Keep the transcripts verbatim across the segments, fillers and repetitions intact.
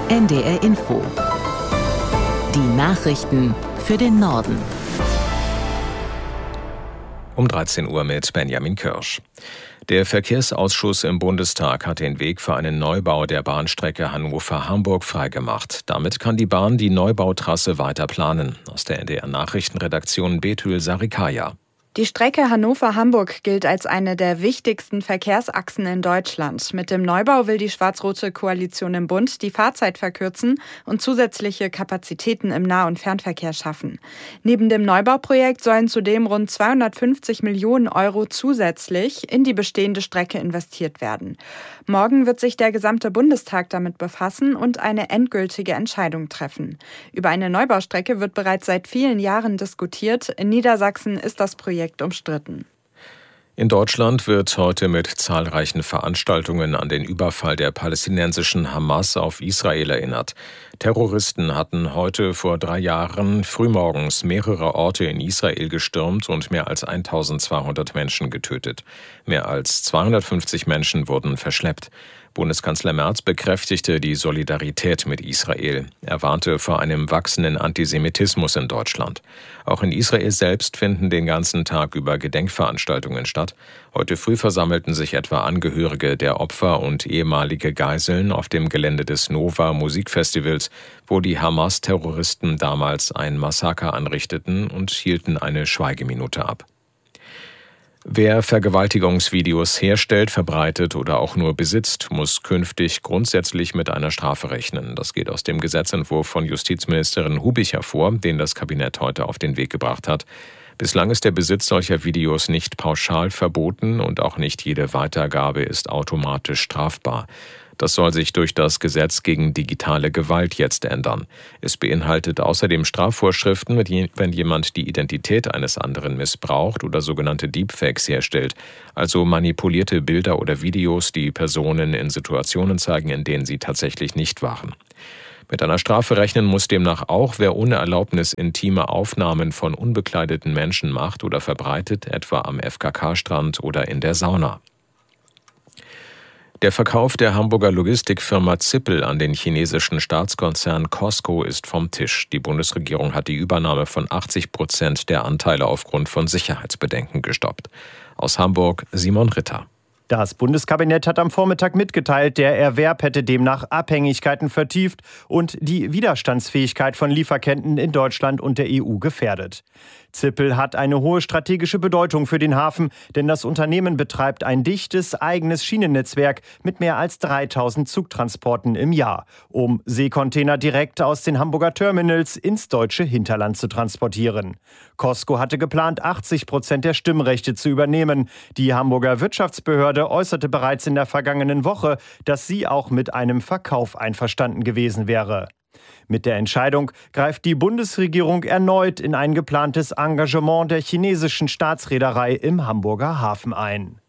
N D R Info. Die Nachrichten für den Norden. Um dreizehn Uhr mit Benjamin Kirsch. Der Verkehrsausschuss im Bundestag hat den Weg für einen Neubau der Bahnstrecke Hannover-Hamburg freigemacht. Damit kann die Bahn die Neubautrasse weiter planen. Aus der N D R-Nachrichtenredaktion Betül Sarikaya. Die Strecke Hannover-Hamburg gilt als eine der wichtigsten Verkehrsachsen in Deutschland. Mit dem Neubau will die schwarz-rote Koalition im Bund die Fahrzeit verkürzen und zusätzliche Kapazitäten im Nah- und Fernverkehr schaffen. Neben dem Neubauprojekt sollen zudem rund zweihundertfünfzig Millionen Euro zusätzlich in die bestehende Strecke investiert werden. Morgen wird sich der gesamte Bundestag damit befassen und eine endgültige Entscheidung treffen. Über eine Neubaustrecke wird bereits seit vielen Jahren diskutiert. In Niedersachsen ist das Projekt umstritten. In Deutschland wird heute mit zahlreichen Veranstaltungen an den Überfall der palästinensischen Hamas auf Israel erinnert. Terroristen hatten heute vor drei Jahren frühmorgens mehrere Orte in Israel gestürmt und mehr als eintausendzweihundert Menschen getötet. Mehr als zweihundertfünfzig Menschen wurden verschleppt. Bundeskanzler Merz bekräftigte die Solidarität mit Israel. Er warnte vor einem wachsenden Antisemitismus in Deutschland. Auch in Israel selbst finden den ganzen Tag über Gedenkveranstaltungen statt. Heute früh versammelten sich etwa Angehörige der Opfer und ehemalige Geiseln auf dem Gelände des Nova Musikfestivals, wo die Hamas-Terroristen damals ein Massaker anrichteten und hielten eine Schweigeminute ab. Wer Vergewaltigungsvideos herstellt, verbreitet oder auch nur besitzt, muss künftig grundsätzlich mit einer Strafe rechnen. Das geht aus dem Gesetzentwurf von Justizministerin Hubich hervor, den das Kabinett heute auf den Weg gebracht hat. Bislang ist der Besitz solcher Videos nicht pauschal verboten und auch nicht jede Weitergabe ist automatisch strafbar. Das soll sich durch das Gesetz gegen digitale Gewalt jetzt ändern. Es beinhaltet außerdem Strafvorschriften, wenn jemand die Identität eines anderen missbraucht oder sogenannte Deepfakes herstellt, also manipulierte Bilder oder Videos, die Personen in Situationen zeigen, in denen sie tatsächlich nicht waren. Mit einer Strafe rechnen muss demnach auch, wer ohne Erlaubnis intime Aufnahmen von unbekleideten Menschen macht oder verbreitet, etwa am F K K-Strand oder in der Sauna. Der Verkauf der Hamburger Logistikfirma Zippel an den chinesischen Staatskonzern Costco ist vom Tisch. Die Bundesregierung hat die Übernahme von achtzig Prozent der Anteile aufgrund von Sicherheitsbedenken gestoppt. Aus Hamburg Simon Ritter. Das Bundeskabinett hat am Vormittag mitgeteilt, der Erwerb hätte demnach Abhängigkeiten vertieft und die Widerstandsfähigkeit von Lieferketten in Deutschland und der E U gefährdet. Zippel hat eine hohe strategische Bedeutung für den Hafen, denn das Unternehmen betreibt ein dichtes eigenes Schienennetzwerk mit mehr als dreitausend Zugtransporten im Jahr, um Seekontainer direkt aus den Hamburger Terminals ins deutsche Hinterland zu transportieren. Costco hatte geplant, achtzig Prozent der Stimmrechte zu übernehmen. Die Hamburger Wirtschaftsbehörde äußerte bereits in der vergangenen Woche, dass sie auch mit einem Verkauf einverstanden gewesen wäre. Mit der Entscheidung greift die Bundesregierung erneut in ein geplantes Engagement der chinesischen Staatsreederei im Hamburger Hafen ein.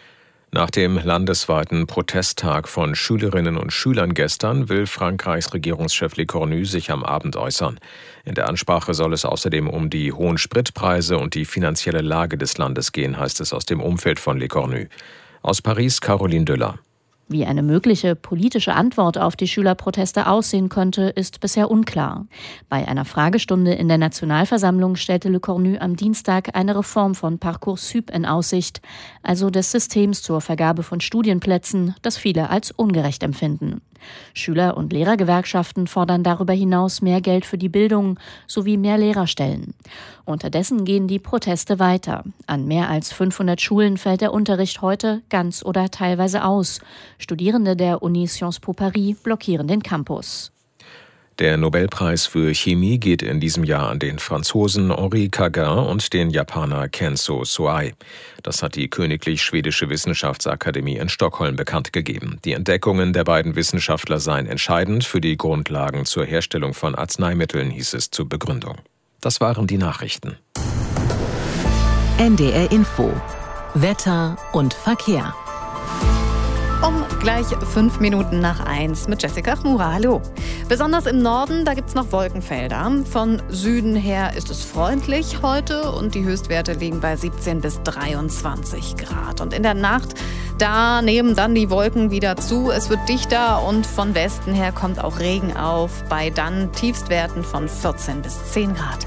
Nach dem landesweiten Protesttag von Schülerinnen und Schülern gestern will Frankreichs Regierungschef Le Cornu sich am Abend äußern. In der Ansprache soll es außerdem um die hohen Spritpreise und die finanzielle Lage des Landes gehen, heißt es aus dem Umfeld von Le Cornu. Aus Paris Caroline Düller. Wie eine mögliche politische Antwort auf die Schülerproteste aussehen könnte, ist bisher unklar. Bei einer Fragestunde in der Nationalversammlung stellte Le Cornu am Dienstag eine Reform von Parcoursup in Aussicht, also des Systems zur Vergabe von Studienplätzen, das viele als ungerecht empfinden. Schüler- und Lehrergewerkschaften fordern darüber hinaus mehr Geld für die Bildung sowie mehr Lehrerstellen. Unterdessen gehen die Proteste weiter. An mehr als fünfhundert Schulen fällt der Unterricht heute ganz oder teilweise aus. Studierende der Uni Sciences Po Paris blockieren den Campus. Der Nobelpreis für Chemie geht in diesem Jahr an den Franzosen Henri Cagin und den Japaner Kenzo Soai. Das hat die Königlich Schwedische Wissenschaftsakademie in Stockholm bekannt gegeben. Die Entdeckungen der beiden Wissenschaftler seien entscheidend für die Grundlagen zur Herstellung von Arzneimitteln, hieß es zur Begründung. Das waren die Nachrichten. N D R Info. Wetter und Verkehr. Um gleich fünf Minuten nach eins mit Jessica Chmura. Hallo. Besonders im Norden, da gibt's noch Wolkenfelder. Von Süden her ist es freundlich heute und die Höchstwerte liegen bei siebzehn bis dreiundzwanzig Grad. Und in der Nacht, Da nehmen dann die Wolken wieder zu, es wird dichter und von Westen her kommt auch Regen auf, bei dann Tiefstwerten von vierzehn bis zehn Grad.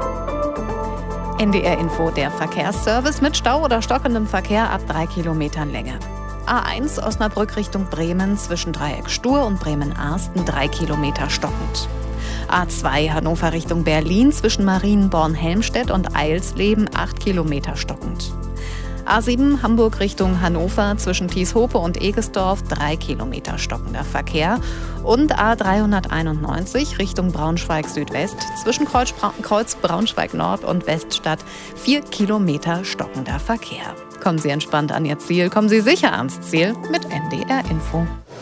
N D R Info, der Verkehrsservice mit Stau oder stockendem Verkehr ab drei Kilometern Länge. A eins Osnabrück Richtung Bremen zwischen Dreieck Stur und Bremen-Arsten drei Kilometer stockend. A zwei Hannover Richtung Berlin zwischen Marienborn-Helmstedt und Eilsleben acht Kilometer stockend. A sieben Hamburg Richtung Hannover zwischen Tieshope und Egesdorf drei Kilometer stockender Verkehr. Und A dreihunderteinundneunzig Richtung Braunschweig-Südwest zwischen Kreuz, Kreuz Braunschweig-Nord und Weststadt vier Kilometer stockender Verkehr. Kommen Sie entspannt an Ihr Ziel, kommen Sie sicher ans Ziel mit N D R Info.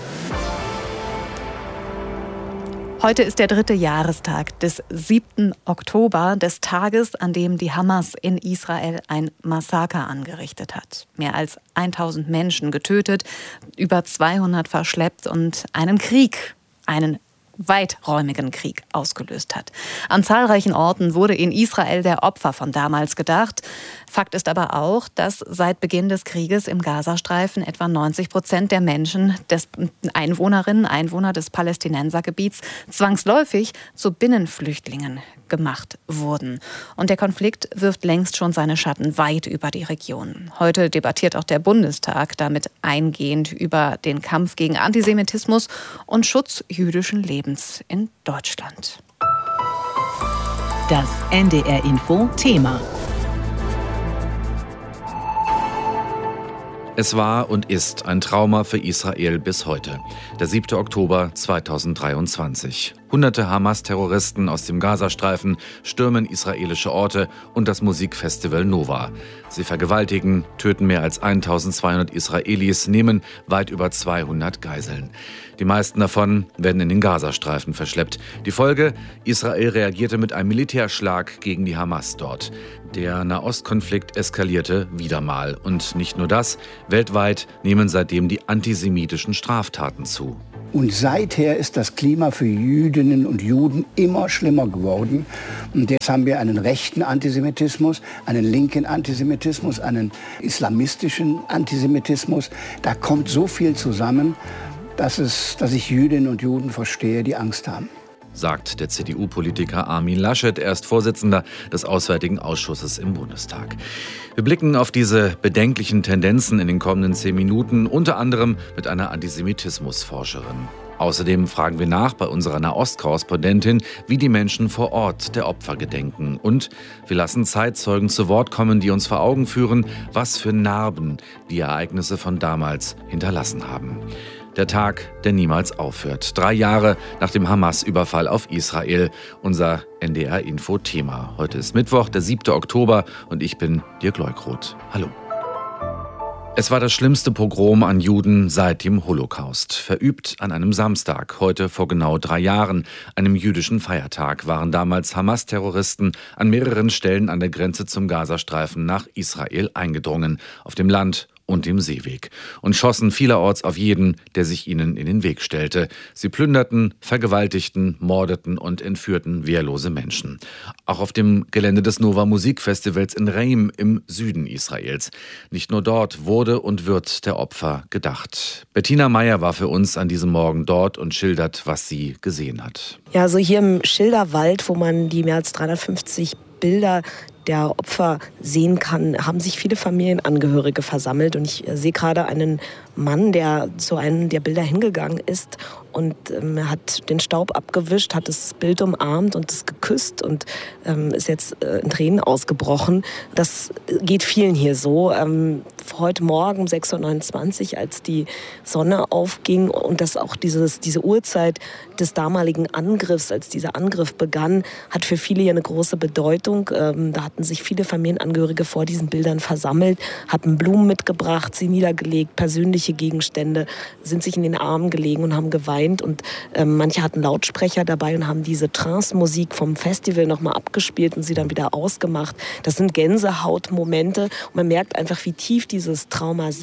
Heute ist der dritte Jahrestag des siebten Oktober, des Tages, an dem die Hamas in Israel ein Massaker angerichtet hat. Mehr als tausend Menschen getötet, über zweihundert verschleppt und einen Krieg, einen weiträumigen Krieg ausgelöst hat. An zahlreichen Orten wurde in Israel der Opfer von damals gedacht. Fakt ist aber auch, dass seit Beginn des Krieges im Gazastreifen etwa neunzig Prozent der Menschen, des Einwohnerinnen, Einwohner des Palästinensergebiets zwangsläufig zu Binnenflüchtlingen gemacht wurden. Und der Konflikt wirft längst schon seine Schatten weit über die Region. Heute debattiert auch der Bundestag damit eingehend über den Kampf gegen Antisemitismus und Schutz jüdischen Lebens in Deutschland. Das N D R Info Thema. Es war und ist ein Trauma für Israel bis heute. Der siebte Oktober zweitausenddreiundzwanzig. Hunderte Hamas-Terroristen aus dem Gazastreifen stürmen israelische Orte und das Musikfestival Nova. Sie vergewaltigen, töten mehr als eintausendzweihundert Israelis, nehmen weit über zweihundert Geiseln. Die meisten davon werden in den Gazastreifen verschleppt. Die Folge? Israel reagierte mit einem Militärschlag gegen die Hamas dort. Der Nahostkonflikt eskalierte wieder mal. Und nicht nur das, weltweit nehmen seitdem die antisemitischen Straftaten zu. Und seither ist das Klima für Jüdinnen und Juden immer schlimmer geworden. Und jetzt haben wir einen rechten Antisemitismus, einen linken Antisemitismus, einen islamistischen Antisemitismus. Da kommt so viel zusammen, dass, es, dass ich Jüdinnen und Juden verstehe, die Angst haben. Sagt der C D U-Politiker Armin Laschet. Er ist Vorsitzender des Auswärtigen Ausschusses im Bundestag. Wir blicken auf diese bedenklichen Tendenzen in den kommenden zehn Minuten, unter anderem mit einer Antisemitismusforscherin. Außerdem fragen wir nach bei unserer Nahost-Korrespondentin, wie die Menschen vor Ort der Opfer gedenken. Und wir lassen Zeitzeugen zu Wort kommen, die uns vor Augen führen, was für Narben die Ereignisse von damals hinterlassen haben. Der Tag, der niemals aufhört. Drei Jahre nach dem Hamas-Überfall auf Israel. Unser N D R-Info-Thema. Heute ist Mittwoch, der siebte Oktober und ich bin Dirk Leukroth. Hallo. Es war das schlimmste Pogrom an Juden seit dem Holocaust. Verübt an einem Samstag, heute vor genau drei Jahren, einem jüdischen Feiertag, waren damals Hamas-Terroristen an mehreren Stellen an der Grenze zum Gazastreifen nach Israel eingedrungen. Auf dem Land und dem Seeweg und schossen vielerorts auf jeden, der sich ihnen in den Weg stellte. Sie plünderten, vergewaltigten, mordeten und entführten wehrlose Menschen. Auch auf dem Gelände des Nova Musikfestivals in Reim im Süden Israels. Nicht nur dort wurde und wird der Opfer gedacht. Bettina Meyer war für uns an diesem Morgen dort und schildert, was sie gesehen hat. Ja, also hier im Schilderwald, wo man die mehr als dreihundertfünfzig Bilder der Opfer sehen kann, haben sich viele Familienangehörige versammelt. Und ich sehe gerade einen Mann, der zu einem der Bilder hingegangen ist und ähm, hat den Staub abgewischt, hat das Bild umarmt und es geküsst und ähm, ist jetzt äh, in Tränen ausgebrochen. Das geht vielen hier so. Ähm, heute Morgen um sechs Uhr neunundzwanzig, als die Sonne aufging und das auch dieses, diese Uhrzeit des damaligen Angriffs, als dieser Angriff begann, hat für viele hier eine große Bedeutung. Ähm, da hatten sich viele Familienangehörige vor diesen Bildern versammelt, hatten Blumen mitgebracht, sie niedergelegt, persönliche Gegenstände, sind sich in den Armen gelegen und haben geweint. Und äh, manche hatten Lautsprecher dabei und haben diese Trance-Musik vom Festival nochmal abgespielt und sie dann wieder ausgemacht. Das sind Gänsehautmomente und man merkt einfach, wie tief dieses Trauma sitzt.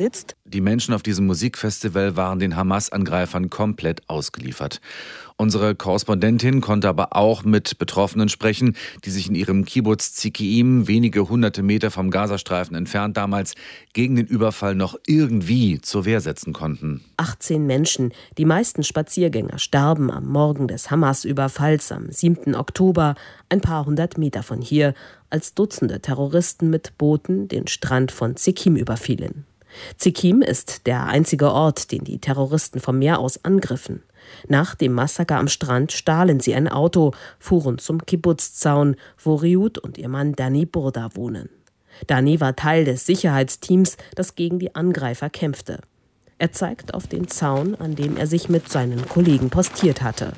Die Menschen auf diesem Musikfestival waren den Hamas-Angreifern komplett ausgeliefert. Unsere Korrespondentin konnte aber auch mit Betroffenen sprechen, die sich in ihrem Kibbuz Zikiim, wenige hunderte Meter vom Gazastreifen entfernt, damals gegen den Überfall noch irgendwie zur Wehr setzen konnten. achtzehn Menschen, die meisten Spaziergänger, starben am Morgen des Hamas-Überfalls am siebten Oktober, ein paar hundert Meter von hier, als Dutzende Terroristen mit Booten den Strand von Zikiim überfielen. Zikiim ist der einzige Ort, den die Terroristen vom Meer aus angriffen. Nach dem Massaker am Strand stahlen sie ein Auto, fuhren zum Kibbuz-Zaun, wo Riut und ihr Mann Dani Burda wohnen. Dani war Teil des Sicherheitsteams, das gegen die Angreifer kämpfte. Er zeigt auf den Zaun, an dem er sich mit seinen Kollegen postiert hatte.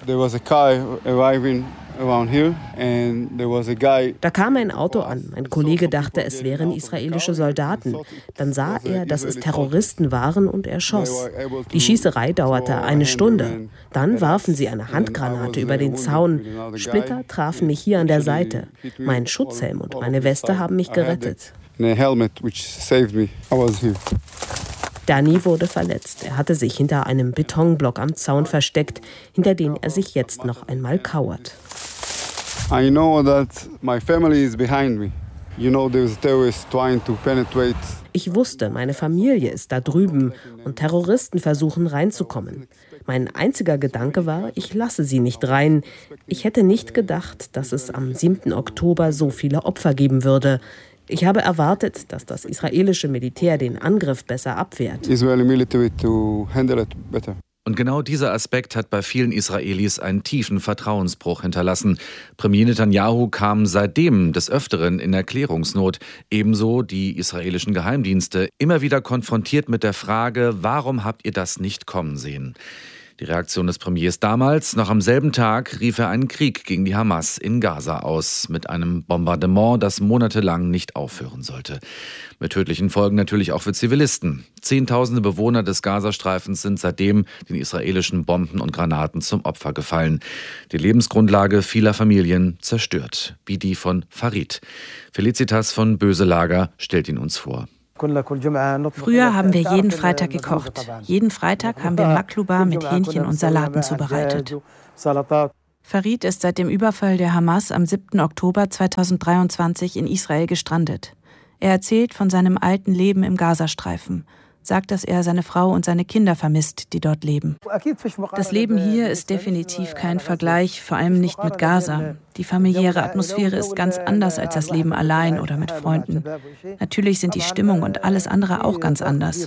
Da kam ein Auto an. Mein Kollege dachte, es wären israelische Soldaten. Dann sah er, dass es Terroristen waren, und er schoss. Die Schießerei dauerte eine Stunde. Dann warfen sie eine Handgranate über den Zaun. Splitter trafen mich hier an der Seite. Mein Schutzhelm und meine Weste haben mich gerettet. Dani wurde verletzt. Er hatte sich hinter einem Betonblock am Zaun versteckt, hinter den er sich jetzt noch einmal kauert. I know that my family is behind me. You know, there's terrorists trying to penetrate. Ich wusste, meine Familie ist da drüben und Terroristen versuchen reinzukommen. Mein einziger Gedanke war, ich lasse sie nicht rein. Ich hätte nicht gedacht, dass es am siebten Oktober so viele Opfer geben würde. Ich habe erwartet, dass das israelische Militär den Angriff besser abwehrt. Israeli military to handle it better. Und genau dieser Aspekt hat bei vielen Israelis einen tiefen Vertrauensbruch hinterlassen. Premier Netanyahu kam seitdem des Öfteren in Erklärungsnot. Ebenso die israelischen Geheimdienste, immer wieder konfrontiert mit der Frage, warum habt ihr das nicht kommen sehen? Die Reaktion des Premiers damals: Noch am selben Tag rief er einen Krieg gegen die Hamas in Gaza aus, mit einem Bombardement, das monatelang nicht aufhören sollte. Mit tödlichen Folgen natürlich auch für Zivilisten. Zehntausende Bewohner des Gazastreifens sind seitdem den israelischen Bomben und Granaten zum Opfer gefallen. Die Lebensgrundlage vieler Familien zerstört, wie die von Farid. Felicitas von Böselager stellt ihn uns vor. Früher haben wir jeden Freitag gekocht. Jeden Freitag haben wir Makluba mit Hähnchen und Salaten zubereitet. Farid ist seit dem Überfall der Hamas am siebten Oktober zweitausenddreiundzwanzig in Israel gestrandet. Er erzählt von seinem alten Leben im Gazastreifen, sagt, dass er seine Frau und seine Kinder vermisst, die dort leben. Das Leben hier ist definitiv kein Vergleich, vor allem nicht mit Gaza. Die familiäre Atmosphäre ist ganz anders als das Leben allein oder mit Freunden. Natürlich sind die Stimmung und alles andere auch ganz anders.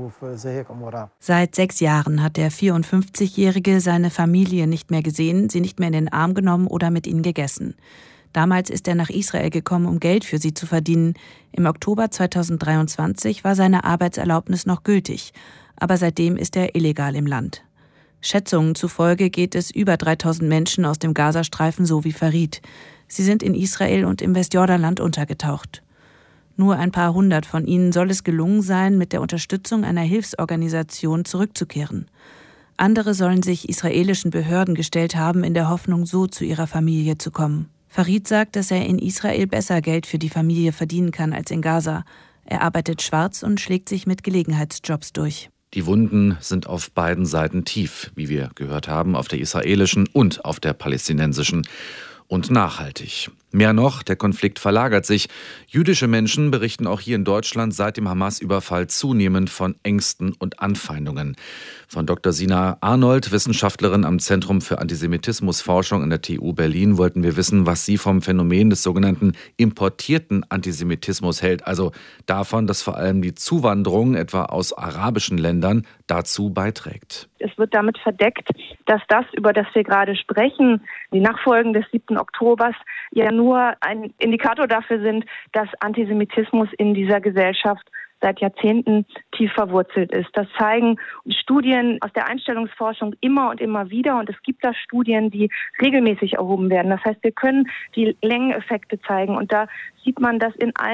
Seit sechs Jahren hat der vierundfünfzigjährige seine Familie nicht mehr gesehen, sie nicht mehr in den Arm genommen oder mit ihnen gegessen. Damals ist er nach Israel gekommen, um Geld für sie zu verdienen. Im Oktober zweitausenddreiundzwanzig war seine Arbeitserlaubnis noch gültig, aber seitdem ist er illegal im Land. Schätzungen zufolge geht es über dreitausend Menschen aus dem Gazastreifen so wie Farid. Sie sind in Israel und im Westjordanland untergetaucht. Nur ein paar hundert von ihnen soll es gelungen sein, mit der Unterstützung einer Hilfsorganisation zurückzukehren. Andere sollen sich israelischen Behörden gestellt haben, in der Hoffnung, so zu ihrer Familie zu kommen. Farid sagt, dass er in Israel besser Geld für die Familie verdienen kann als in Gaza. Er arbeitet schwarz und schlägt sich mit Gelegenheitsjobs durch. Die Wunden sind auf beiden Seiten tief, wie wir gehört haben, auf der israelischen und auf der palästinensischen. Und nachhaltig. Mehr noch, der Konflikt verlagert sich. Jüdische Menschen berichten auch hier in Deutschland seit dem Hamas-Überfall zunehmend von Ängsten und Anfeindungen. Von Doktor Sina Arnold, Wissenschaftlerin am Zentrum für Antisemitismusforschung an der T U Berlin, wollten wir wissen, was sie vom Phänomen des sogenannten importierten Antisemitismus hält. Also davon, dass vor allem die Zuwanderung, etwa aus arabischen Ländern, dazu beiträgt. Es wird damit verdeckt, dass das, über das wir gerade sprechen, die Nachfolgen des siebten Oktobers, ja nur ein Indikator dafür sind, dass Antisemitismus in dieser Gesellschaft seit Jahrzehnten tief verwurzelt ist. Das zeigen Studien aus der Einstellungsforschung immer und immer wieder. Und es gibt da Studien, die regelmäßig erhoben werden. Das heißt, wir können die Längeneffekte zeigen. Und da sieht man, dass in allen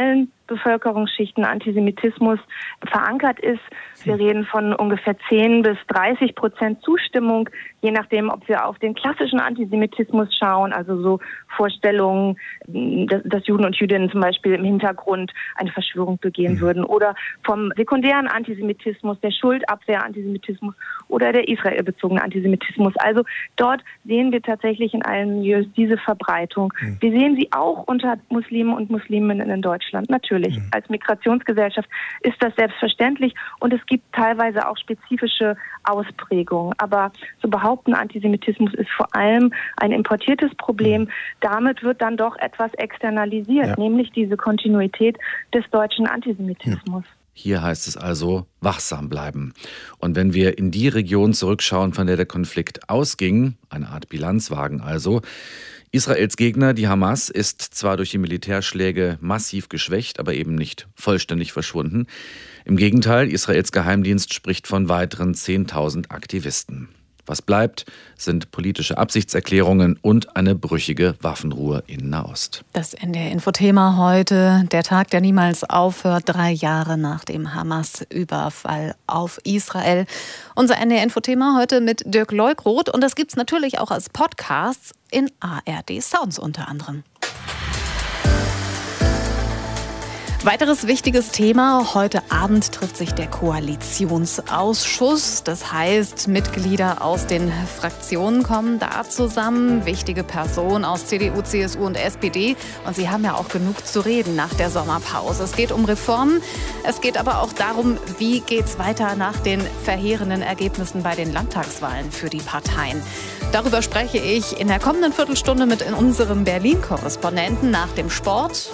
Bevölkerungsschichten Antisemitismus verankert ist. Wir reden von ungefähr zehn bis dreißig Prozent Zustimmung, je nachdem, ob wir auf den klassischen Antisemitismus schauen, also so Vorstellungen, dass, dass Juden und Jüdinnen zum Beispiel im Hintergrund eine Verschwörung begehen mhm. würden, oder vom sekundären Antisemitismus, der Schuldabwehr-Antisemitismus oder der israelbezogene Antisemitismus. Also dort sehen wir tatsächlich in allen Milieus diese Verbreitung. Mhm. Wir sehen sie auch unter Muslimen und Musliminnen in Deutschland. Natürlich, mhm. als Migrationsgesellschaft ist das selbstverständlich und es gibt teilweise auch spezifische Ausprägungen. Aber zu behaupten, Antisemitismus ist vor allem ein importiertes Problem, mhm. damit wird dann doch etwas externalisiert, ja. nämlich diese Kontinuität des deutschen Antisemitismus. Mhm. Hier heißt es also, wachsam bleiben. Und wenn wir in die Region zurückschauen, von der der Konflikt ausging, eine Art Bilanzwagen also, Israels Gegner, die Hamas, ist zwar durch die Militärschläge massiv geschwächt, aber eben nicht vollständig verschwunden. Im Gegenteil, Israels Geheimdienst spricht von weiteren zehntausend Aktivisten. Was bleibt, sind politische Absichtserklärungen und eine brüchige Waffenruhe in Nahost. Das N D R-Infothema heute, der Tag, der niemals aufhört, drei Jahre nach dem Hamas-Überfall auf Israel. Unser N D R-Infothema heute mit Dirk Leukroth und das gibt es natürlich auch als Podcast in A R D Sounds unter anderem. Weiteres wichtiges Thema. Heute Abend trifft sich der Koalitionsausschuss. Das heißt, Mitglieder aus den Fraktionen kommen da zusammen. Wichtige Personen aus C D U, C S U und S P D. Und sie haben ja auch genug zu reden nach der Sommerpause. Es geht um Reformen. Es geht aber auch darum, wie geht es weiter nach den verheerenden Ergebnissen bei den Landtagswahlen für die Parteien. Darüber spreche ich in der kommenden Viertelstunde mit unserem Berlin-Korrespondenten nach dem Sport.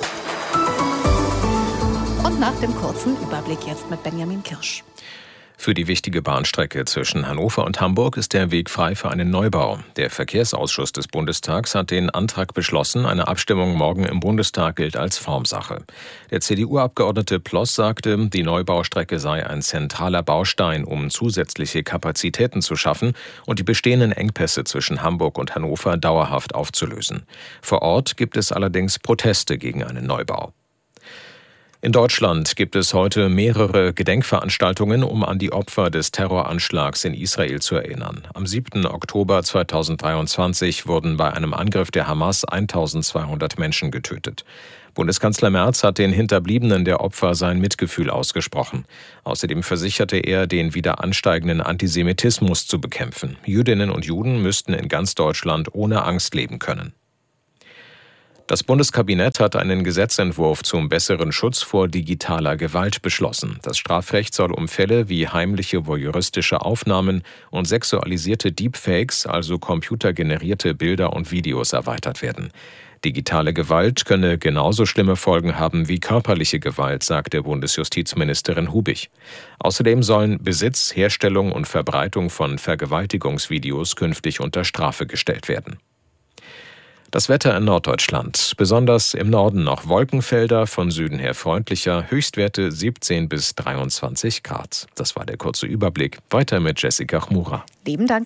Und nach dem kurzen Überblick jetzt mit Benjamin Kirsch. Für die wichtige Bahnstrecke zwischen Hannover und Hamburg ist der Weg frei für einen Neubau. Der Verkehrsausschuss des Bundestags hat den Antrag beschlossen. Eine Abstimmung morgen im Bundestag gilt als Formsache. Der C D U-Abgeordnete Ploss sagte, die Neubaustrecke sei ein zentraler Baustein, um zusätzliche Kapazitäten zu schaffen und die bestehenden Engpässe zwischen Hamburg und Hannover dauerhaft aufzulösen. Vor Ort gibt es allerdings Proteste gegen einen Neubau. In Deutschland gibt es heute mehrere Gedenkveranstaltungen, um an die Opfer des Terroranschlags in Israel zu erinnern. Am siebten Oktober zweitausenddreiundzwanzig wurden bei einem Angriff der Hamas eintausendzweihundert Menschen getötet. Bundeskanzler Merz hat den Hinterbliebenen der Opfer sein Mitgefühl ausgesprochen. Außerdem versicherte er, den wieder ansteigenden Antisemitismus zu bekämpfen. Jüdinnen und Juden müssten in ganz Deutschland ohne Angst leben können. Das Bundeskabinett hat einen Gesetzentwurf zum besseren Schutz vor digitaler Gewalt beschlossen. Das Strafrecht soll um Fälle wie heimliche voyeuristische Aufnahmen und sexualisierte Deepfakes, also computergenerierte Bilder und Videos, erweitert werden. Digitale Gewalt könne genauso schlimme Folgen haben wie körperliche Gewalt, sagte Bundesjustizministerin Hubig. Außerdem sollen Besitz, Herstellung und Verbreitung von Vergewaltigungsvideos künftig unter Strafe gestellt werden. Das Wetter in Norddeutschland. Besonders im Norden noch Wolkenfelder, von Süden her freundlicher, Höchstwerte siebzehn bis dreiundzwanzig Grad. Das war der kurze Überblick. Weiter mit Jessica Chmura. Lieben Dank.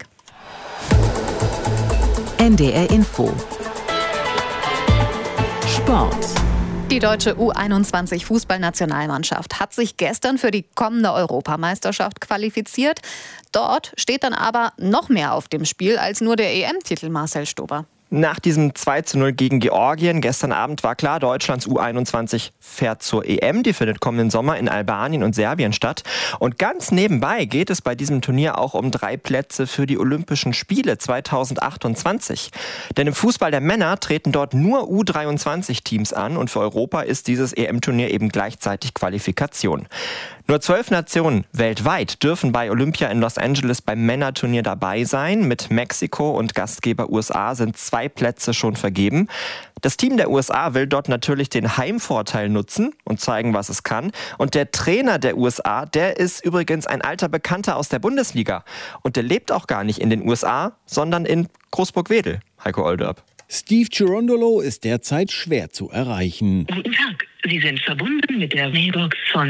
N D R Info. Sport. Die deutsche U einundzwanzig Fußballnationalmannschaft hat sich gestern für die kommende Europameisterschaft qualifiziert. Dort steht dann aber noch mehr auf dem Spiel als nur der E M-Titel, Marcel Stober. Nach diesem zwei zu null gegen Georgien gestern Abend war klar, Deutschlands U einundzwanzig fährt zur E M. Die findet kommenden Sommer in Albanien und Serbien statt. Und ganz nebenbei geht es bei diesem Turnier auch um drei Plätze für die Olympischen Spiele zweitausendachtundzwanzig. Denn im Fußball der Männer treten dort nur U dreiundzwanzig Teams an und für Europa ist dieses E M-Turnier eben gleichzeitig Qualifikation. Nur zwölf Nationen weltweit dürfen bei Olympia in Los Angeles beim Männerturnier dabei sein. Mit Mexiko und Gastgeber U S A sind zwei Plätze schon vergeben. Das Team der U S A will dort natürlich den Heimvorteil nutzen und zeigen, was es kann. Und der Trainer der U S A, der ist übrigens ein alter Bekannter aus der Bundesliga. Und der lebt auch gar nicht in den U S A, sondern in Großburg-Wedel. Heiko Olderb. Steve Cherundolo ist derzeit schwer zu erreichen. Guten Tag, Sie sind verbunden mit der Mailbox von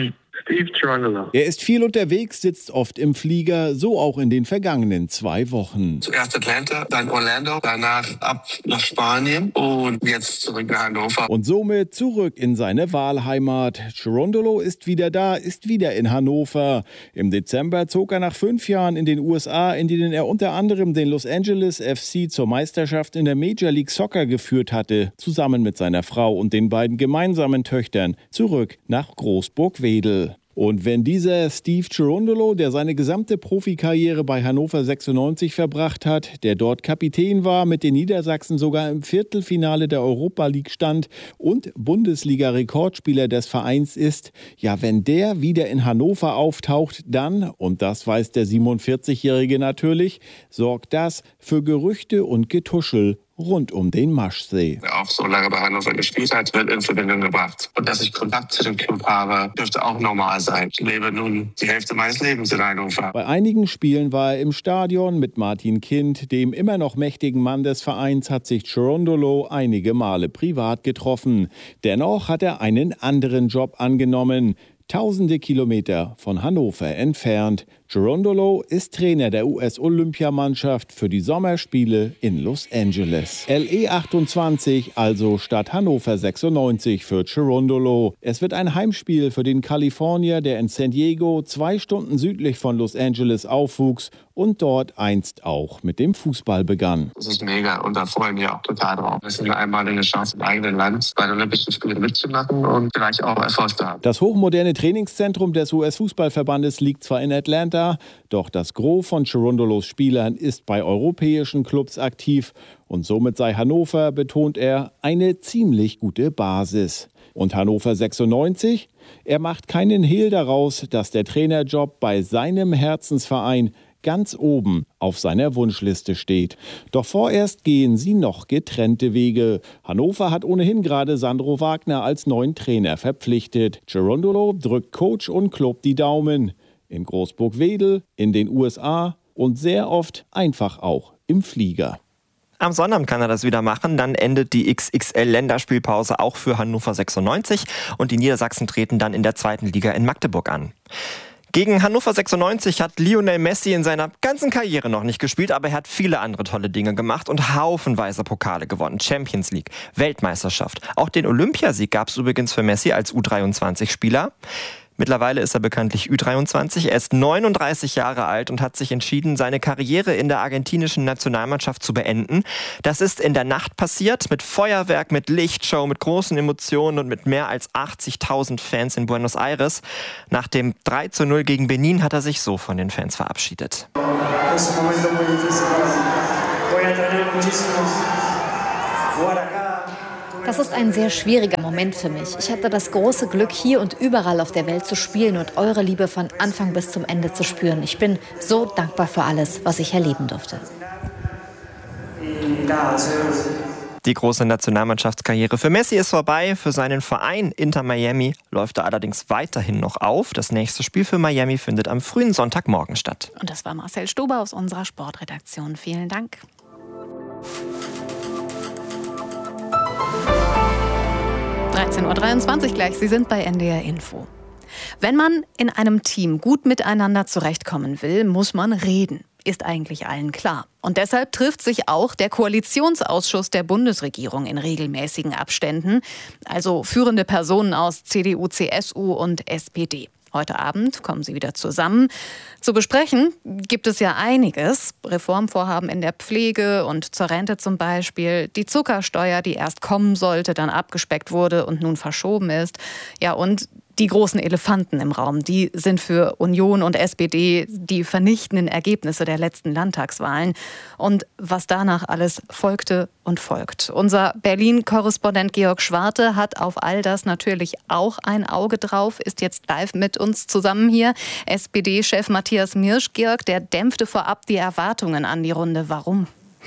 Steve Cherundolo. Er ist viel unterwegs, sitzt oft im Flieger, so auch in den vergangenen zwei Wochen. Zuerst Atlanta, dann Orlando, danach ab nach Spanien und jetzt zurück nach Hannover. Und somit zurück in seine Wahlheimat. Cherundolo ist wieder da, ist wieder in Hannover. Im Dezember zog er nach fünf Jahren in den U S A, in denen er unter anderem den Los Angeles F C zur Meisterschaft in der Major League Soccer geführt hatte, zusammen mit seiner Frau und den beiden gemeinsamen Töchtern, zurück nach Großburg-Wedel. Und wenn dieser Steve Cherundolo, der seine gesamte Profikarriere bei Hannover sechsundneunzig verbracht hat, der dort Kapitän war, mit den Niedersachsen sogar im Viertelfinale der Europa League stand und Bundesliga-Rekordspieler des Vereins ist, ja, wenn der wieder in Hannover auftaucht, dann, und das weiß der siebenundvierzigjährige natürlich, sorgt das für Gerüchte und Getuschel rund um den Maschsee. Wer auch so lange bei Hannover gespielt hat, wird in Verbindung gebracht. Und dass ich Kontakt zu dem Club habe, dürfte auch normal sein. Ich lebe nun die Hälfte meines Lebens in Hannover. Bei einigen Spielen war er im Stadion mit Martin Kind, dem immer noch mächtigen Mann des Vereins, hat sich Cherundolo einige Male privat getroffen. Dennoch hat er einen anderen Job angenommen. Tausende Kilometer von Hannover entfernt. Cherundolo ist Trainer der U S-Olympiamannschaft für die Sommerspiele in Los Angeles. L E achtundzwanzig, also statt Hannover sechsundneunzig für Cherundolo. Es wird ein Heimspiel für den Kalifornier, der in San Diego, zwei Stunden südlich von Los Angeles, aufwuchs und dort einst auch mit dem Fußball begann. Das ist mega und da freuen wir auch total drauf. Das ist eine einmalige Chance im eigenen Land bei den Olympischen Spielen mitzumachen und vielleicht auch Erfolg zu haben. Das hochmoderne Trainingszentrum des U S-Fußballverbandes liegt zwar in Atlanta, doch das Gros von Cherundolos Spielern ist bei europäischen Clubs aktiv und somit sei Hannover, betont er, eine ziemlich gute Basis. Und Hannover sechsundneunzig? Er macht keinen Hehl daraus, dass der Trainerjob bei seinem Herzensverein ganz oben auf seiner Wunschliste steht. Doch vorerst gehen sie noch getrennte Wege. Hannover hat ohnehin gerade Sandro Wagner als neuen Trainer verpflichtet. Cherundolo drückt Coach und Club die Daumen. In Großburg-Wedel, in den U S A und sehr oft einfach auch im Flieger. Am Sonnabend kann er das wieder machen, dann endet die X X L-Länderspielpause auch für Hannover sechsundneunzig und die Niedersachsen treten dann in der zweiten Liga in Magdeburg an. Gegen Hannover sechsundneunzig hat Lionel Messi in seiner ganzen Karriere noch nicht gespielt, aber er hat viele andere tolle Dinge gemacht und haufenweise Pokale gewonnen. Champions League, Weltmeisterschaft. Auch den Olympiasieg gab es übrigens für Messi als U dreiundzwanzig-Spieler. Mittlerweile ist er bekanntlich Ü dreiundzwanzig. Er ist neununddreißig Jahre alt und hat sich entschieden, seine Karriere in der argentinischen Nationalmannschaft zu beenden. Das ist in der Nacht passiert, mit Feuerwerk, mit Lichtshow, mit großen Emotionen und mit mehr als achtzigtausend Fans in Buenos Aires. Nach dem drei zu null gegen Benin hat er sich so von den Fans verabschiedet. Das ist ein sehr schwieriger Moment für mich. Ich hatte das große Glück, hier und überall auf der Welt zu spielen und eure Liebe von Anfang bis zum Ende zu spüren. Ich bin so dankbar für alles, was ich erleben durfte. Die große Nationalmannschaftskarriere für Messi ist vorbei. Für seinen Verein Inter Miami läuft er allerdings weiterhin noch auf. Das nächste Spiel für Miami findet am frühen Sonntagmorgen statt. Und das war Marcel Stober aus unserer Sportredaktion. Vielen Dank. dreizehn Uhr dreiundzwanzig gleich, Sie sind bei N D R Info. Wenn man in einem Team gut miteinander zurechtkommen will, muss man reden. Ist eigentlich allen klar. Und deshalb trifft sich auch der Koalitionsausschuss der Bundesregierung in regelmäßigen Abständen. Also führende Personen aus C D U, C S U und S P D. Heute Abend kommen sie wieder zusammen. Zu besprechen gibt es ja einiges. Reformvorhaben in der Pflege und zur Rente zum Beispiel. Die Zuckersteuer, die erst kommen sollte, dann abgespeckt wurde und nun verschoben ist. Ja, und die großen Elefanten im Raum, die sind für Union und S P D die vernichtenden Ergebnisse der letzten Landtagswahlen. Und was danach alles folgte und folgt. Unser Berlin-Korrespondent Georg Schwarte hat auf all das natürlich auch ein Auge drauf, ist jetzt live mit uns zusammen hier. S P D-Chef Matthias Mirsch. Georg, der dämpfte vorab die Erwartungen an die Runde. Warum?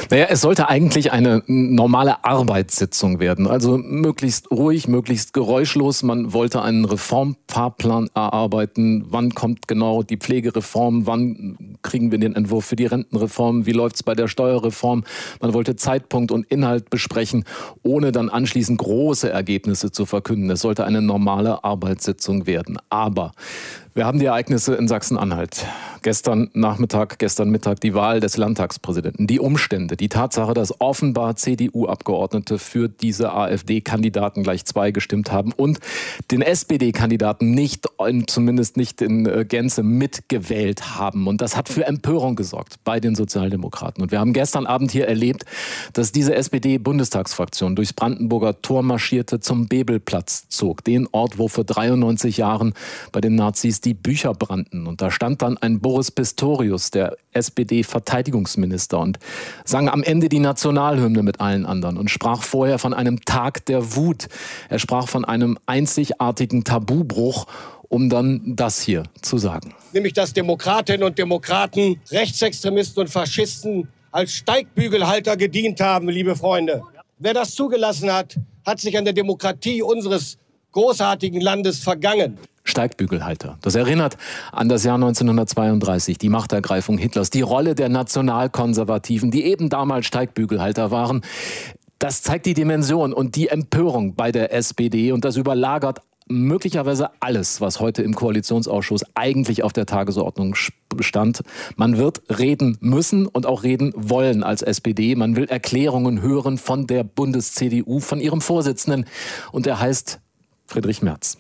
Naja, es sollte eigentlich eine normale Arbeitssitzung werden. Also möglichst ruhig, möglichst geräuschlos. Man wollte einen Reformfahrplan erarbeiten. Wann kommt genau die Pflegereform? Wann kriegen wir den Entwurf für die Rentenreform? Wie läuft es bei der Steuerreform? Man wollte Zeitpunkt und Inhalt besprechen, ohne dann anschließend große Ergebnisse zu verkünden. Es sollte eine normale Arbeitssitzung werden. Aber wir haben die Ereignisse in Sachsen-Anhalt. Gestern Nachmittag, gestern Mittag die Wahl des Landtagspräsidenten. Die Umstände, die Tatsache, dass offenbar C D U-Abgeordnete für diese AfD-Kandidaten gleich zwei gestimmt haben und den S P D-Kandidaten nicht, zumindest nicht in Gänze mitgewählt haben. Und das hat für Empörung gesorgt bei den Sozialdemokraten. Und wir haben gestern Abend hier erlebt, dass diese S P D-Bundestagsfraktion durchs Brandenburger Tor marschierte, zum Bebelplatz zog. Den Ort, wo vor dreiundneunzig Jahren bei den Nazis die Bücher brannten. Und da stand dann ein Boris Pistorius, der S P D-Verteidigungsminister, und sang am Ende die Nationalhymne mit allen anderen und sprach vorher von einem Tag der Wut. Er sprach von einem einzigartigen Tabubruch, um dann das hier zu sagen. Nämlich, dass Demokratinnen und Demokraten, Rechtsextremisten und Faschisten als Steigbügelhalter gedient haben, liebe Freunde. Wer das zugelassen hat, hat sich an der Demokratie unseres großartigen Landes vergangen. Steigbügelhalter. Das erinnert an das Jahr neunzehnhundertzweiunddreißig, die Machtergreifung Hitlers, die Rolle der Nationalkonservativen, die eben damals Steigbügelhalter waren. Das zeigt die Dimension und die Empörung bei der S P D, und das überlagert möglicherweise alles, was heute im Koalitionsausschuss eigentlich auf der Tagesordnung stand. Man wird reden müssen und auch reden wollen als S P D. Man will Erklärungen hören von der Bundes-C D U, von ihrem Vorsitzenden, und er heißt Friedrich Merz.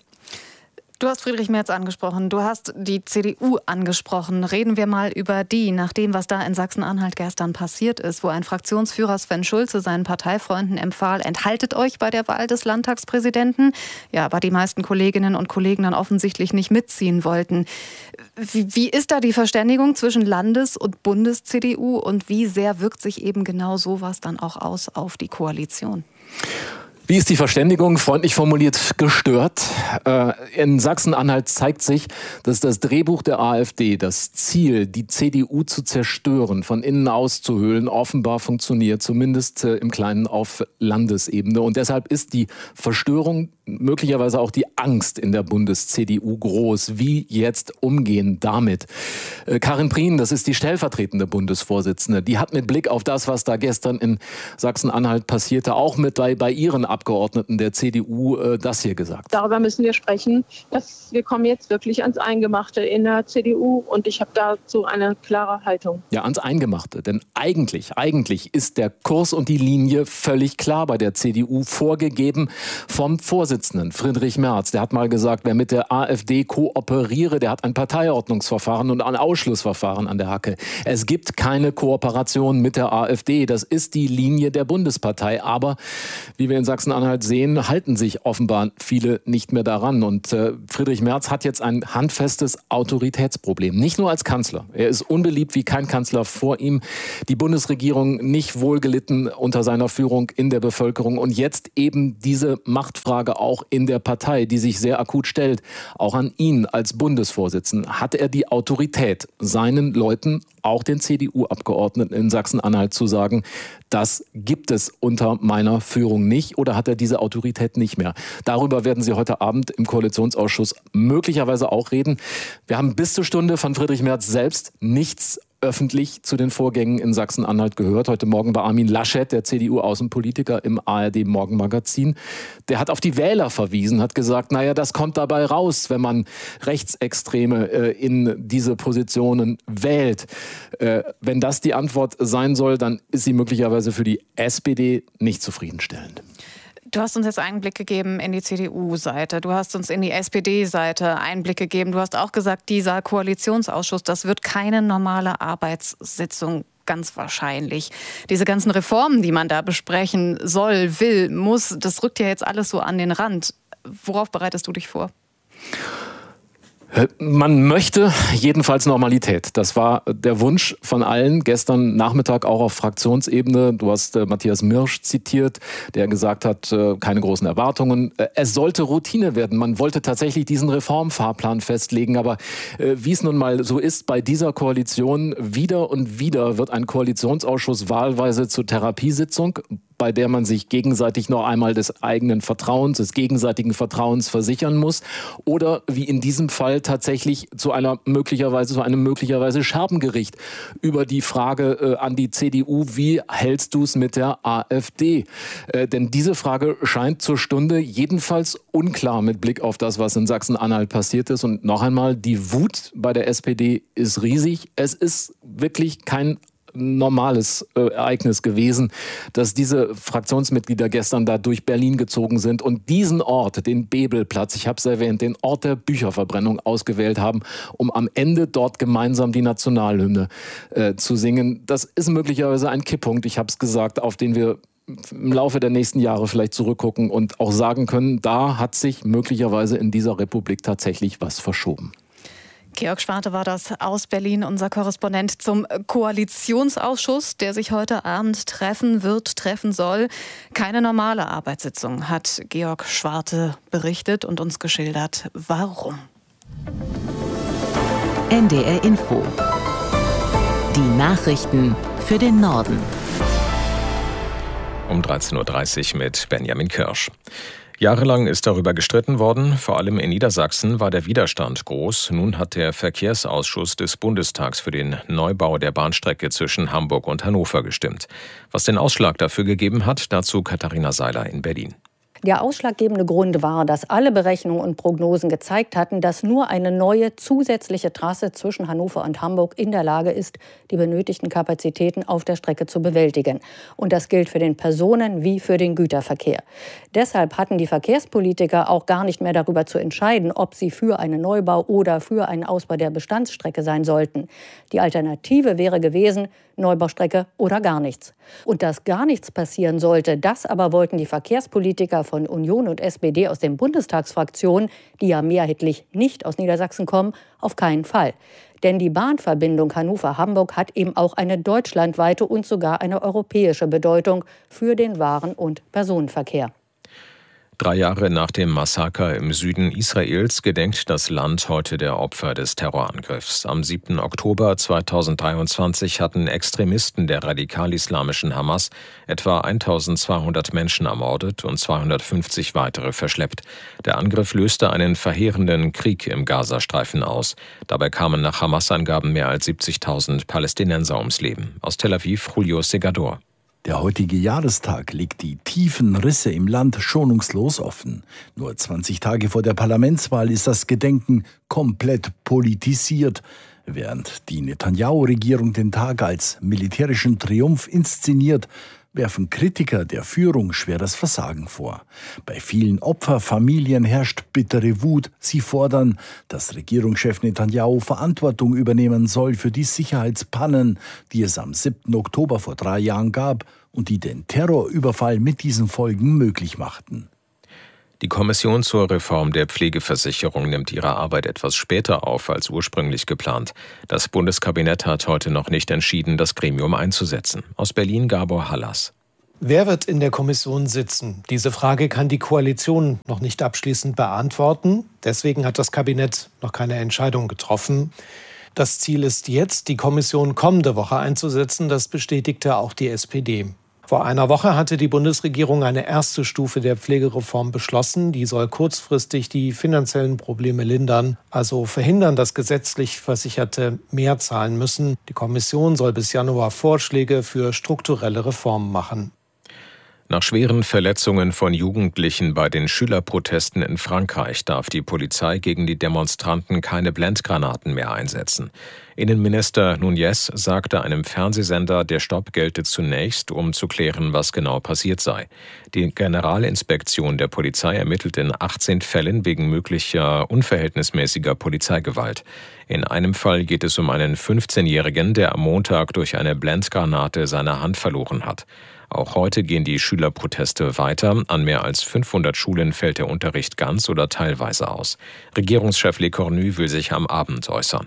Du hast Friedrich Merz angesprochen, du hast die C D U angesprochen. Reden wir mal über die, nach dem, was da in Sachsen-Anhalt gestern passiert ist, wo ein Fraktionsführer Sven Schulze seinen Parteifreunden empfahl, enthaltet euch bei der Wahl des Landtagspräsidenten. Ja, aber die meisten Kolleginnen und Kollegen dann offensichtlich nicht mitziehen wollten. Wie, wie ist da die Verständigung zwischen Landes- und Bundes-C D U und wie sehr wirkt sich eben genau sowas dann auch aus auf die Koalition? Wie ist die Verständigung? Freundlich formuliert gestört. In Sachsen-Anhalt zeigt sich, dass das Drehbuch der AfD, das Ziel, die C D U zu zerstören, von innen auszuhöhlen, offenbar funktioniert, zumindest im Kleinen auf Landesebene. Und deshalb ist die Verstörung, möglicherweise auch die Angst in der Bundes-C D U groß. Wie jetzt umgehen damit? Karin Prien, das ist die stellvertretende Bundesvorsitzende, die hat mit Blick auf das, was da gestern in Sachsen-Anhalt passierte, auch mit bei, bei ihren Abgeordneten der C D U äh, das hier gesagt. Darüber müssen wir sprechen. Dass wir kommen jetzt wirklich ans Eingemachte in der C D U und ich habe dazu eine klare Haltung. Ja, ans Eingemachte. Denn eigentlich, eigentlich ist der Kurs und die Linie völlig klar bei der C D U, vorgegeben vom Vorsitzenden Friedrich Merz. Der hat mal gesagt, wer mit der AfD kooperiere, der hat ein Parteiordnungsverfahren und ein Ausschlussverfahren an der Hacke. Es gibt keine Kooperation mit der AfD. Das ist die Linie der Bundespartei. Aber wie wir in Sachsen-Anhalt sehen, halten sich offenbar viele nicht mehr daran. Und äh, Friedrich Merz hat jetzt ein handfestes Autoritätsproblem. Nicht nur als Kanzler. Er ist unbeliebt wie kein Kanzler vor ihm. Die Bundesregierung nicht wohlgelitten unter seiner Führung in der Bevölkerung. Und jetzt eben diese Machtfrage auch in der Partei, die sich sehr akut stellt. Auch an ihn als Bundesvorsitzenden. Hat er die Autorität, seinen Leuten, auch den C D U-Abgeordneten in Sachsen-Anhalt zu sagen, das gibt es unter meiner Führung nicht, oder hat er diese Autorität nicht mehr? Darüber werden Sie heute Abend im Koalitionsausschuss möglicherweise auch reden. Wir haben bis zur Stunde von Friedrich Merz selbst nichts öffentlich zu den Vorgängen in Sachsen-Anhalt gehört. Heute Morgen war Armin Laschet, der C D U-Außenpolitiker, im A R D-Morgenmagazin. Der hat auf die Wähler verwiesen, hat gesagt, naja, das kommt dabei raus, wenn man Rechtsextreme äh, in diese Positionen wählt. Äh, wenn das die Antwort sein soll, dann ist sie möglicherweise für die S P D nicht zufriedenstellend. Du hast uns jetzt Einblick gegeben in die C D U-Seite, du hast uns in die S P D-Seite Einblick gegeben. Du hast auch gesagt, dieser Koalitionsausschuss, das wird keine normale Arbeitssitzung, ganz wahrscheinlich. Diese ganzen Reformen, die man da besprechen soll, will, muss, das rückt ja jetzt alles so an den Rand. Worauf bereitest du dich vor? Man möchte jedenfalls Normalität. Das war der Wunsch von allen. Gestern Nachmittag auch auf Fraktionsebene. Du hast äh, Matthias Mirsch zitiert, der gesagt hat, äh, keine großen Erwartungen. Äh, es sollte Routine werden. Man wollte tatsächlich diesen Reformfahrplan festlegen. Aber äh, wie es nun mal so ist bei dieser Koalition, wieder und wieder wird ein Koalitionsausschuss wahlweise zur Therapiesitzung, bei der man sich gegenseitig noch einmal des eigenen Vertrauens, des gegenseitigen Vertrauens versichern muss, oder wie in diesem Fall tatsächlich zu einer möglicherweise zu einem möglicherweise Scherbengericht über die Frage äh, an die C D U, wie hältst du es mit der AfD? Äh, denn diese Frage scheint zur Stunde jedenfalls unklar mit Blick auf das, was in Sachsen-Anhalt passiert ist. Und noch einmal, die Wut bei der S P D ist riesig. Es ist wirklich kein normales äh, Ereignis gewesen, dass diese Fraktionsmitglieder gestern da durch Berlin gezogen sind und diesen Ort, den Bebelplatz, ich habe es erwähnt, den Ort der Bücherverbrennung ausgewählt haben, um am Ende dort gemeinsam die Nationalhymne äh, zu singen. Das ist möglicherweise ein Kipppunkt, ich habe es gesagt, auf den wir im Laufe der nächsten Jahre vielleicht zurückgucken und auch sagen können, da hat sich möglicherweise in dieser Republik tatsächlich was verschoben. Georg Schwarte war das aus Berlin, unser Korrespondent zum Koalitionsausschuss, der sich heute Abend treffen wird, treffen soll. Keine normale Arbeitssitzung, hat Georg Schwarte berichtet und uns geschildert, warum. N D R Info. Die Nachrichten für den Norden. Um dreizehn Uhr dreißig mit Benjamin Kirsch. Jahrelang ist darüber gestritten worden, vor allem in Niedersachsen war der Widerstand groß. Nun hat der Verkehrsausschuss des Bundestags für den Neubau der Bahnstrecke zwischen Hamburg und Hannover gestimmt. Was den Ausschlag dafür gegeben hat, dazu Katharina Seiler in Berlin. Der ausschlaggebende Grund war, dass alle Berechnungen und Prognosen gezeigt hatten, dass nur eine neue zusätzliche Trasse zwischen Hannover und Hamburg in der Lage ist, die benötigten Kapazitäten auf der Strecke zu bewältigen. Und das gilt für den Personen- wie für den Güterverkehr. Deshalb hatten die Verkehrspolitiker auch gar nicht mehr darüber zu entscheiden, ob sie für einen Neubau oder für einen Ausbau der Bestandsstrecke sein sollten. Die Alternative wäre gewesen, Neubaustrecke oder gar nichts. Und dass gar nichts passieren sollte, das aber wollten die Verkehrspolitiker von Union und S P D aus den Bundestagsfraktionen, die ja mehrheitlich nicht aus Niedersachsen kommen, auf keinen Fall. Denn die Bahnverbindung Hannover-Hamburg hat eben auch eine deutschlandweite und sogar eine europäische Bedeutung für den Waren- und Personenverkehr. Drei Jahre nach dem Massaker im Süden Israels gedenkt das Land heute der Opfer des Terrorangriffs. Am siebten Oktober zweitausenddreiundzwanzig hatten Extremisten der radikal-islamischen Hamas etwa eintausendzweihundert Menschen ermordet und zweihundertfünfzig weitere verschleppt. Der Angriff löste einen verheerenden Krieg im Gazastreifen aus. Dabei kamen nach Hamas-Angaben mehr als siebzigtausend Palästinenser ums Leben. Aus Tel Aviv, Julio Segador. Der heutige Jahrestag legt die tiefen Risse im Land schonungslos offen. Nur zwanzig Tage vor der Parlamentswahl ist das Gedenken komplett politisiert. Während die Netanyahu-Regierung den Tag als militärischen Triumph inszeniert, werfen Kritiker der Führung schweres Versagen vor. Bei vielen Opferfamilien herrscht bittere Wut. Sie fordern, dass Regierungschef Netanyahu Verantwortung übernehmen soll für die Sicherheitspannen, die es am siebten Oktober vor drei Jahren gab und die den Terrorüberfall mit diesen Folgen möglich machten. Die Kommission zur Reform der Pflegeversicherung nimmt ihre Arbeit etwas später auf als ursprünglich geplant. Das Bundeskabinett hat heute noch nicht entschieden, das Gremium einzusetzen. Aus Berlin Gabor Hallas. Wer wird in der Kommission sitzen? Diese Frage kann die Koalition noch nicht abschließend beantworten. Deswegen hat das Kabinett noch keine Entscheidung getroffen. Das Ziel ist jetzt, die Kommission kommende Woche einzusetzen. Das bestätigte auch die S P D. Vor einer Woche hatte die Bundesregierung eine erste Stufe der Pflegereform beschlossen. Die soll kurzfristig die finanziellen Probleme lindern, also verhindern, dass gesetzlich Versicherte mehr zahlen müssen. Die Kommission soll bis Januar Vorschläge für strukturelle Reformen machen. Nach schweren Verletzungen von Jugendlichen bei den Schülerprotesten in Frankreich darf die Polizei gegen die Demonstranten keine Blendgranaten mehr einsetzen. Innenminister Núñez sagte einem Fernsehsender, der Stopp gelte zunächst, um zu klären, was genau passiert sei. Die Generalinspektion der Polizei ermittelt in achtzehn Fällen wegen möglicher unverhältnismäßiger Polizeigewalt. In einem Fall geht es um einen fünfzehnjährigen, der am Montag durch eine Blendgranate seine Hand verloren hat. Auch heute gehen die Schülerproteste weiter. An mehr als fünfhundert Schulen fällt der Unterricht ganz oder teilweise aus. Regierungschef Lecornu will sich am Abend äußern.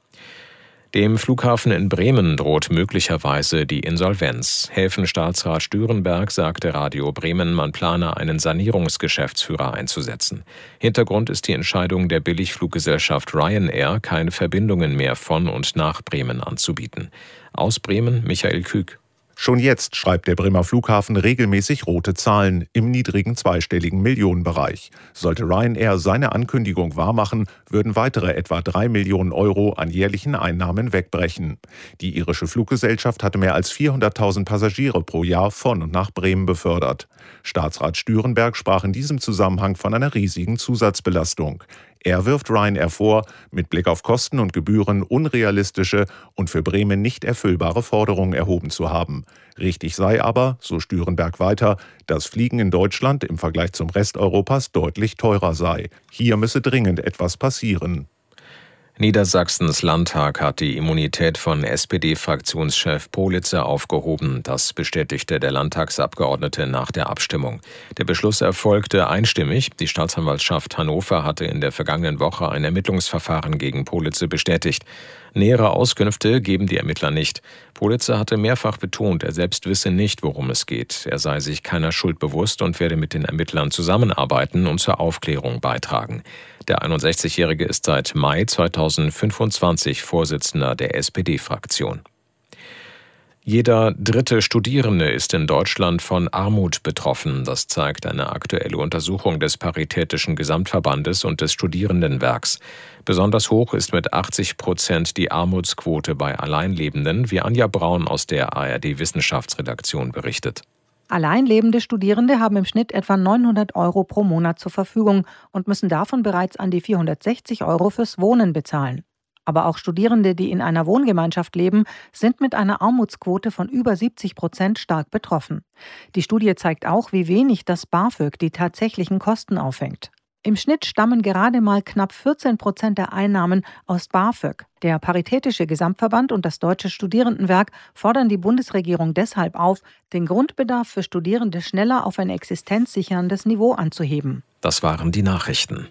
Dem Flughafen in Bremen droht möglicherweise die Insolvenz. Häfenstaatsrat Stürenberg sagte Radio Bremen, man plane einen Sanierungsgeschäftsführer einzusetzen. Hintergrund ist die Entscheidung der Billigfluggesellschaft Ryanair, keine Verbindungen mehr von und nach Bremen anzubieten. Aus Bremen Michael Kück. Schon jetzt schreibt der Bremer Flughafen regelmäßig rote Zahlen im niedrigen zweistelligen Millionenbereich. Sollte Ryanair seine Ankündigung wahrmachen, würden weitere etwa drei Millionen Euro an jährlichen Einnahmen wegbrechen. Die irische Fluggesellschaft hatte mehr als vierhunderttausend Passagiere pro Jahr von und nach Bremen befördert. Staatsrat Stürenberg sprach in diesem Zusammenhang von einer riesigen Zusatzbelastung. Er wirft Ryanair vor, mit Blick auf Kosten und Gebühren unrealistische und für Bremen nicht erfüllbare Forderungen erhoben zu haben. Richtig sei aber, so Stürenberg weiter, dass Fliegen in Deutschland im Vergleich zum Rest Europas deutlich teurer sei. Hier müsse dringend etwas passieren. Niedersachsens Landtag hat die Immunität von S P D-Fraktionschef Politzer aufgehoben. Das bestätigte der Landtagsabgeordnete nach der Abstimmung. Der Beschluss erfolgte einstimmig. Die Staatsanwaltschaft Hannover hatte in der vergangenen Woche ein Ermittlungsverfahren gegen Politzer bestätigt. Nähere Auskünfte geben die Ermittler nicht. Politzer hatte mehrfach betont, er selbst wisse nicht, worum es geht. Er sei sich keiner Schuld bewusst und werde mit den Ermittlern zusammenarbeiten und zur Aufklärung beitragen. Der einundsechzigjährige ist seit Mai zweitausendfünfundzwanzig Vorsitzender der S P D-Fraktion. Jeder dritte Studierende ist in Deutschland von Armut betroffen. Das zeigt eine aktuelle Untersuchung des Paritätischen Gesamtverbandes und des Studierendenwerks. Besonders hoch ist mit achtzig Prozent die Armutsquote bei Alleinlebenden, wie Anja Braun aus der A R D-Wissenschaftsredaktion berichtet. Alleinlebende Studierende haben im Schnitt etwa neunhundert Euro pro Monat zur Verfügung und müssen davon bereits an die vierhundertsechzig Euro fürs Wohnen bezahlen. Aber auch Studierende, die in einer Wohngemeinschaft leben, sind mit einer Armutsquote von über siebzig Prozent stark betroffen. Die Studie zeigt auch, wie wenig das BAföG die tatsächlichen Kosten auffängt. Im Schnitt stammen gerade mal knapp vierzehn Prozent der Einnahmen aus BAföG. Der Paritätische Gesamtverband und das Deutsche Studierendenwerk fordern die Bundesregierung deshalb auf, den Grundbedarf für Studierende schneller auf ein existenzsicherndes Niveau anzuheben. Das waren die Nachrichten.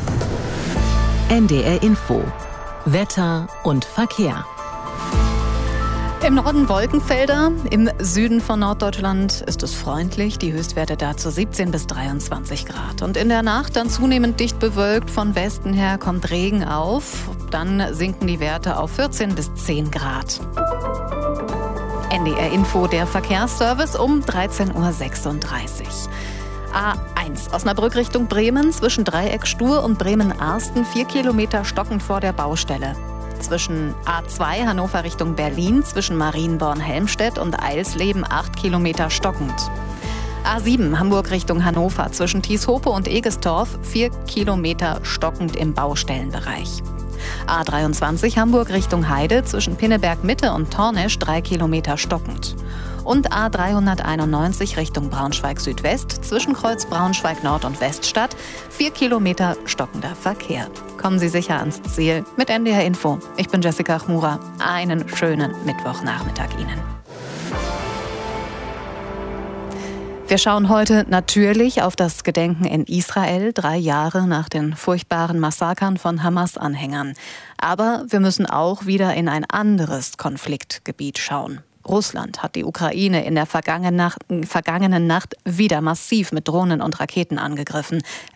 N D R Info. Wetter und Verkehr. Im Norden Wolkenfelder, im Süden von Norddeutschland ist es freundlich. Die Höchstwerte dazu siebzehn bis dreiundzwanzig Grad. Und in der Nacht dann zunehmend dicht bewölkt. Von Westen her kommt Regen auf. Dann sinken die Werte auf vierzehn bis zehn Grad. N D R Info, der Verkehrsservice um dreizehn Uhr sechsunddreißig. A eins Osnabrück Richtung Bremen, zwischen Dreieck Stur und Bremen-Arsten, vier Kilometer stockend vor der Baustelle. Zwischen A zwei Hannover Richtung Berlin, zwischen Marienborn-Helmstedt und Eilsleben, acht Kilometer stockend. A sieben Hamburg Richtung Hannover, zwischen Tieshope und Egestorf, vier Kilometer stockend im Baustellenbereich. A dreiundzwanzig Hamburg Richtung Heide, zwischen Pinneberg Mitte und Tornesch, drei Kilometer stockend. Und A dreihunderteinundneunzig Richtung Braunschweig-Südwest, zwischen Kreuz Braunschweig-Nord und Weststadt, vier Kilometer stockender Verkehr. Kommen Sie sicher ans Ziel mit N D R Info. Ich bin Jessica Chmura. Einen schönen Mittwochnachmittag Ihnen. Wir schauen heute natürlich auf das Gedenken in Israel, drei Jahre nach den furchtbaren Massakern von Hamas-Anhängern. Aber wir müssen auch wieder in ein anderes Konfliktgebiet schauen. Russland hat die Ukraine in der vergangenen Nacht, vergangenen Nacht wieder massiv mit Drohnen und Raketen angegriffen.